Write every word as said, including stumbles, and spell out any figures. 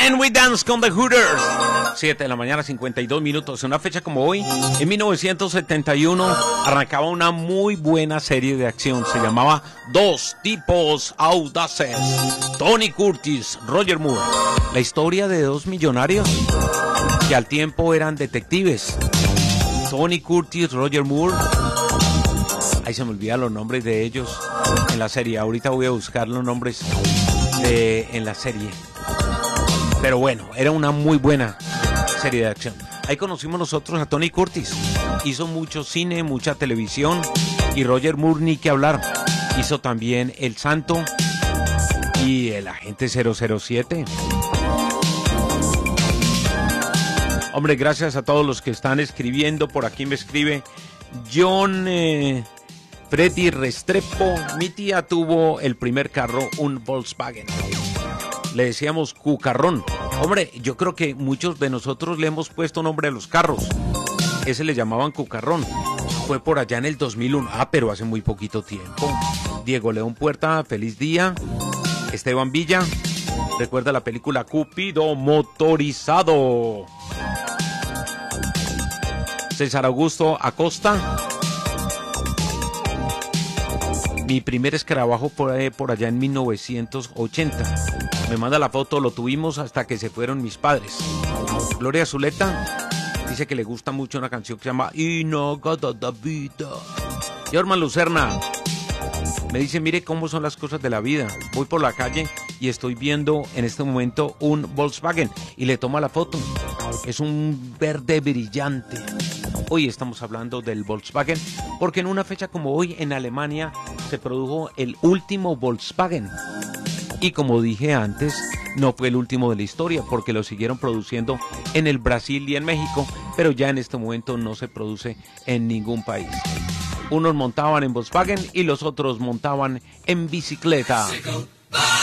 And we dance con The Hooters. siete de la mañana, cincuenta y dos minutos. En una fecha como hoy, en mil novecientos setenta y uno, arrancaba una muy buena serie de acción. Se llamaba Dos Tipos Audaces. Tony Curtis, Roger Moore. La historia de dos millonarios que al tiempo eran detectives. Tony Curtis, Roger Moore. Ahí se me olvidan los nombres de ellos en la serie. Ahorita voy a buscar los nombres de, en la serie. Pero bueno, era una muy buena serie de acción. Ahí conocimos nosotros a Tony Curtis. Hizo mucho cine, mucha televisión. Y Roger Moore, ni que hablar. Hizo también El Santo y El Agente cero cero siete. Hombre, gracias a todos los que están escribiendo. Por aquí me escribe John eh, Freddy Restrepo. Mi tía tuvo el primer carro, un Volkswagen. Le decíamos Cucarrón. Hombre, yo creo que muchos de nosotros le hemos puesto nombre a los carros. Ese le llamaban Cucarrón. Fue por allá en el dos mil uno. Ah, pero hace muy poquito tiempo. Diego León Puerta, feliz día. Esteban Villa, recuerda la película Cupido motorizado. César Augusto Acosta. Mi primer escarabajo por, por allá en mil novecientos ochenta. Me manda la foto, lo tuvimos hasta que se fueron mis padres. Gloria Zuleta dice que le gusta mucho una canción que se llama Inagada Vida. Yorman Lucerna me dice, mire cómo son las cosas de la vida. Voy por la calle y estoy viendo en este momento un Volkswagen y le toma la foto. Es un verde brillante. Hoy estamos hablando del Volkswagen porque en una fecha como hoy en Alemania se produjo el último Volkswagen. Y como dije antes, no fue el último de la historia porque lo siguieron produciendo en el Brasil y en México, pero ya en este momento no se produce en ningún país. Unos montaban en Volkswagen y los otros montaban en bicicleta.